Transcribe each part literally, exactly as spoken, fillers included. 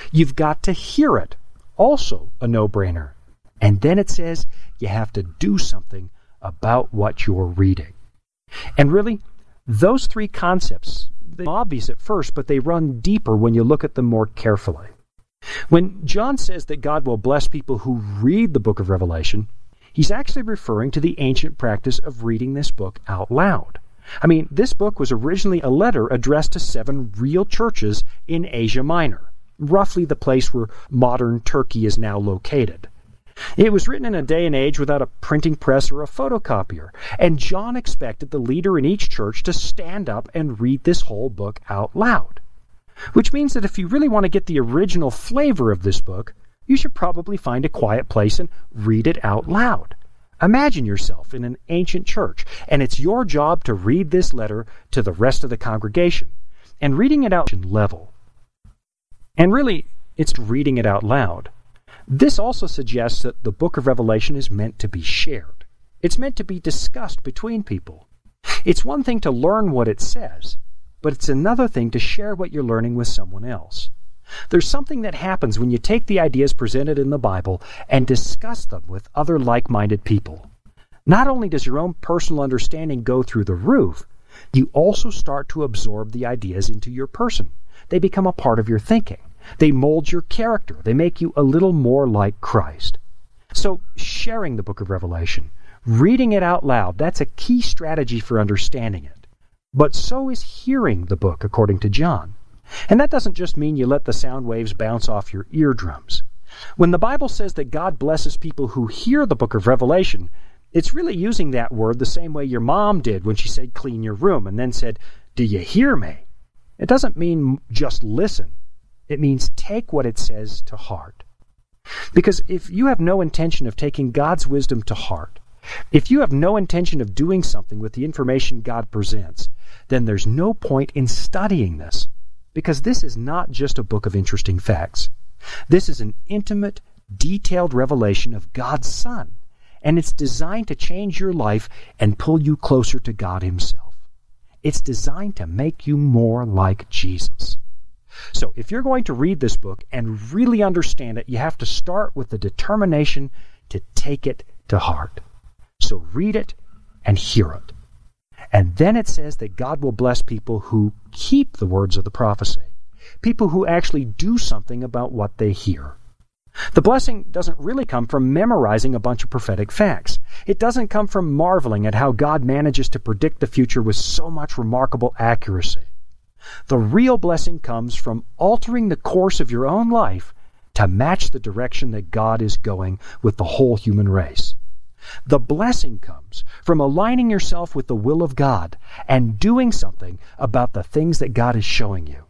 You've got to hear it. Also a no-brainer. And then it says you have to do something about what you're reading. And really, those three concepts, they're obvious at first, but they run deeper when you look at them more carefully. When John says that God will bless people who read the book of Revelation, he's actually referring to the ancient practice of reading this book out loud. I mean, this book was originally a letter addressed to seven real churches in Asia Minor, roughly the place where modern Turkey is now located. It was written in a day and age without a printing press or a photocopier, and John expected the leader in each church to stand up and read this whole book out loud. Which means that if you really want to get the original flavor of this book, you should probably find a quiet place and read it out loud. Imagine yourself in an ancient church, and it's your job to read this letter to the rest of the congregation, and reading it out level. And really, it's reading it out loud. This also suggests that the book of Revelation is meant to be shared. It's meant to be discussed between people. It's one thing to learn what it says, but it's another thing to share what you're learning with someone else. There's something that happens when you take the ideas presented in the Bible and discuss them with other like-minded people. Not only does your own personal understanding go through the roof, you also start to absorb the ideas into your person. They become a part of your thinking. They mold your character. They make you a little more like Christ. So, sharing the book of Revelation, reading it out loud, that's a key strategy for understanding it. But so is hearing the book, according to John. And that doesn't just mean you let the sound waves bounce off your eardrums. When the Bible says that God blesses people who hear the book of Revelation, it's really using that word the same way your mom did when she said, clean your room, and then said, do you hear me? It doesn't mean just listen. It means take what it says to heart. Because if you have no intention of taking God's wisdom to heart, if you have no intention of doing something with the information God presents, then there's no point in studying this. Because this is not just a book of interesting facts. This is an intimate, detailed revelation of God's Son, and it's designed to change your life and pull you closer to God Himself. It's designed to make you more like Jesus. So if you're going to read this book and really understand it, you have to start with the determination to take it to heart. So read it and hear it. And then it says that God will bless people who keep the words of the prophecy, people who actually do something about what they hear. The blessing doesn't really come from memorizing a bunch of prophetic facts. It doesn't come from marveling at how God manages to predict the future with so much remarkable accuracy. The real blessing comes from altering the course of your own life to match the direction that God is going with the whole human race. The blessing comes from aligning yourself with the will of God and doing something about the things that God is showing you.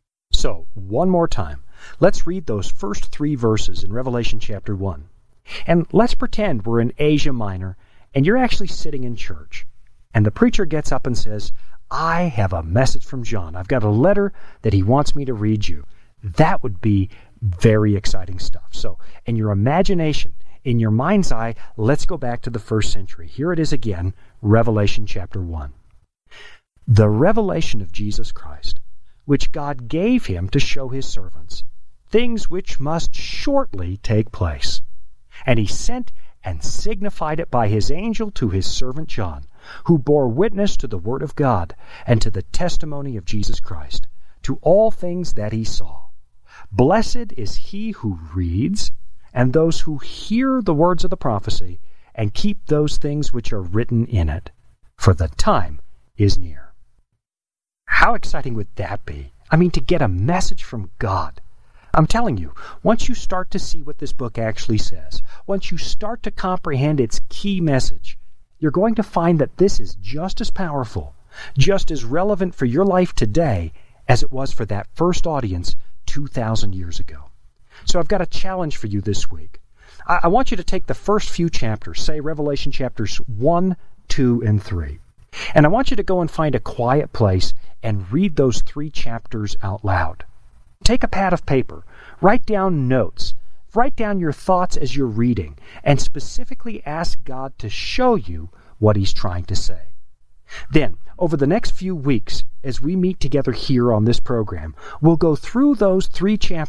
So, one more time, let's read those first three verses in Revelation chapter one. And let's pretend we're in Asia Minor and you're actually sitting in church. And the preacher gets up and says, I have a message from John. I've got a letter that he wants me to read you. That would be very exciting stuff. So, in your imagination, in your mind's eye, let's go back to the first century. Here it is again, Revelation chapter one. The revelation of Jesus Christ, which God gave him to show his servants, things which must shortly take place. And he sent and signified it by his angel to his servant John, who bore witness to the word of God and to the testimony of Jesus Christ, to all things that he saw. Blessed is he who reads, and those who hear the words of the prophecy, and keep those things which are written in it, for the time is near. How exciting would that be? I mean, to get a message from God. I'm telling you, once you start to see what this book actually says, once you start to comprehend its key message, you're going to find that this is just as powerful, just as relevant for your life today as it was for that first audience two thousand years ago. So I've got a challenge for you this week. I, I want you to take the first few chapters, say Revelation chapters one, two, and three. And I want you to go and find a quiet place and read those three chapters out loud. Take a pad of paper, write down notes, write down your thoughts as you're reading, and specifically ask God to show you what He's trying to say. Then, over the next few weeks, as we meet together here on this program, we'll go through those three chapters